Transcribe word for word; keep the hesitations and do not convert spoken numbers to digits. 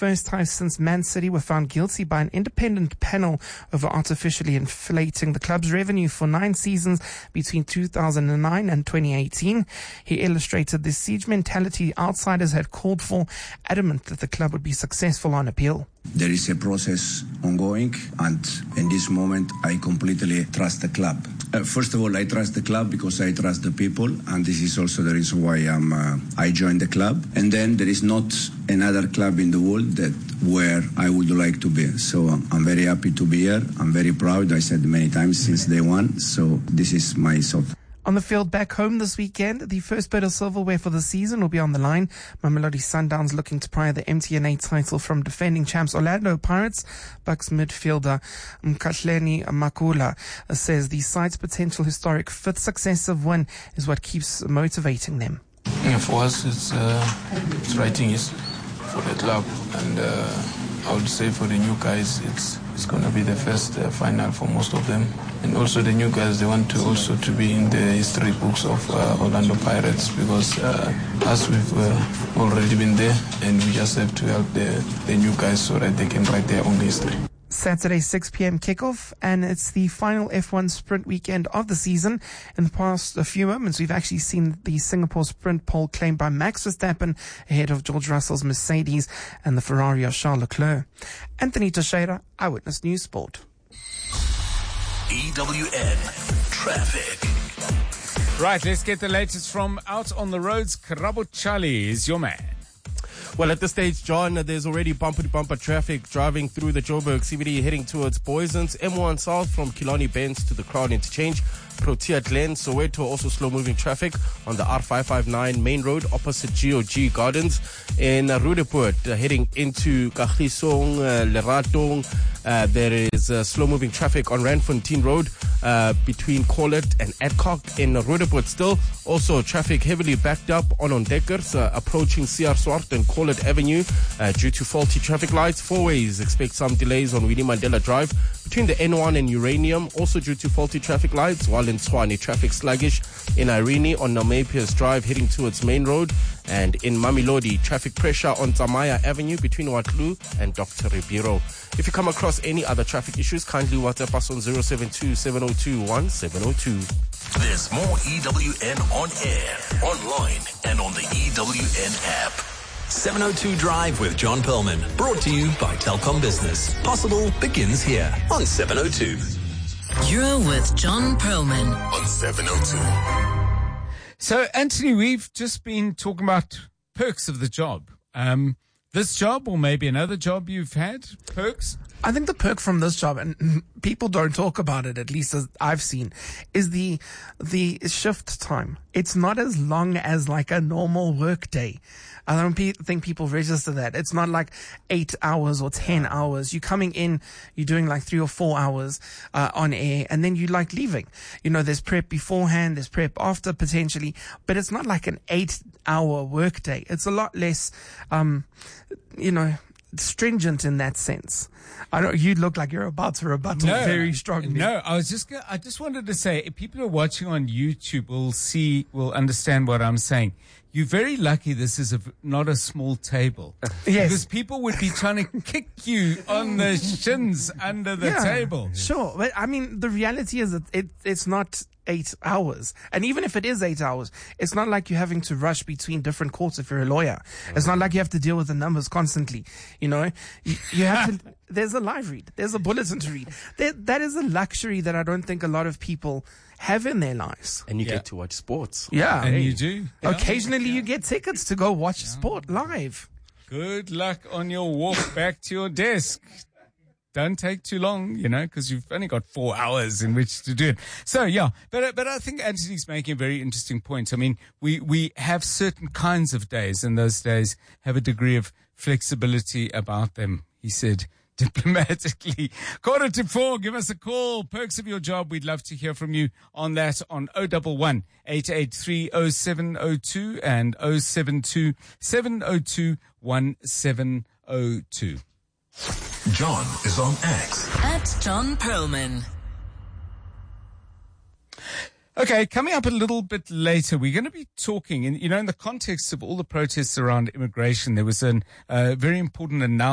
first time since Man City were found guilty by an independent panel over artificially inflating the club's revenue for nine seasons between two thousand nine and twenty eighteen. He illustrated the siege mentality outsiders had called for, adamant that the club would be successful on appeal. There is a process ongoing, and in this moment, I completely trust the club. Uh, first of all, I trust the club because I trust the people, and this is also the reason why I'm, uh, I joined the club. And then there is not another club in the world that where I would like to be. So um, I'm very happy to be here. I'm very proud. I said many times since day one. So this is my thought. On the field back home this weekend, the first bit of silverware for the season will be on the line. Mamelodi Sundowns looking to pry the M T N A title from defending champs Orlando Pirates. Bucks midfielder Mkahleni Makula says the side's potential historic fifth successive win is what keeps motivating them. Yeah, for us, it's, uh, it's writing is for the club, and uh, I would say for the new guys, it's it's going to be the first uh, final for most of them. And also the new guys, they want to also to be in the history books of uh, Orlando Pirates, because uh, us, we've uh, already been there, and we just have to help the, the new guys so that they can write their own history. Saturday, six p.m. kickoff, and it's the final F one sprint weekend of the season. In the past a few moments, we've actually seen the Singapore sprint pole claimed by Max Verstappen ahead of George Russell's Mercedes and the Ferrari of Charles Leclerc. Anthony Teixeira, Eyewitness News Sport. E W N Traffic. Right, let's get the latest from out on the roads. Karabo Charlie is your man. Well, at this stage, John, there's already bumper-to-bumper traffic driving through the Joburg C B D heading towards Boysons, M one South from Killarney Bends to the Crown Interchange, Protea Glen, Soweto, also slow-moving traffic on the R five five nine main road opposite G O G Gardens. In uh, Roodepoort, uh, heading into Kagisong, uh, Leratong, uh, there is uh, slow-moving traffic on Randfontein Road uh, between Corlett and Adcock. In uh, Roodepoort still, also traffic heavily backed up on Ondekkers, uh, approaching C R Swart and Corlett Avenue uh, due to faulty traffic lights. Four ways expect some delays on Winnie Mandela Drive between the N one and Uranium, also due to faulty traffic lights, while in Tshwane, traffic sluggish in Irene on Namapias Drive heading towards Main Road, and in Mamelodi, traffic pressure on Tsamaya Avenue between Watlu and Doctor Ribeiro. If you come across any other traffic issues, kindly WhatsApp us on zero seven two, seven zero two, one seven zero two. There's more E W N on air, online, and on the E W N app. seven oh two Drive with John Perlman, brought to you by Telkom Business. Possible begins here on seven oh two. You're with John Perlman on seven oh two. So, Anthony, we've just been talking about perks of the job. Um, this job, or maybe another job you've had, perks? I think the perk from this job, and people don't talk about it, at least as I've seen, is the the shift time. It's not as long as like a normal work day. I don't pe- think people register that. It's not like eight hours or ten hours. You're coming in, you're doing like three or four hours uh, on air, and then you like leaving. You know, there's prep beforehand, there's prep after potentially, but it's not like an eight-hour work day. It's a lot less, um, you know, stringent in that sense. I don't. You look like you're about to rebuttal no, very strongly. No, I was just. I just wanted to say, if people are watching on YouTube will see, will understand what I'm saying. You're very lucky this is a, not a small table. Yes. Because people would be trying to kick you on the shins under the yeah, table. Sure. But I mean, the reality is that it, it's not eight hours. And even if it is eight hours, it's not like you're having to rush between different courts if you're a lawyer. It's not like you have to deal with the numbers constantly. You know, you, you have to, there's a live read. There's a bulletin to read. There, that is a luxury that I don't think a lot of people have in their lives. And you yeah. get to watch sports. Yeah. And you do. Occasionally yeah. you get tickets to go watch yeah. sport live. Good luck on your walk back to your desk. Don't take too long, you know, because you've only got four hours in which to do it. So, yeah, but but I think Anthony's making a very interesting point. I mean, we, we have certain kinds of days, and those days have a degree of flexibility about them, he said diplomatically. Quarter to four, give us a call. Perks of your job. We'd love to hear from you on that on oh one one, eight eight three, oh seven oh two and oh seven two, seven oh two, one seven oh two. John is on X. At John Perlman. Okay, coming up a little bit later, we're going to be talking, and you know, in the context of all the protests around immigration, there was a uh, very important announcement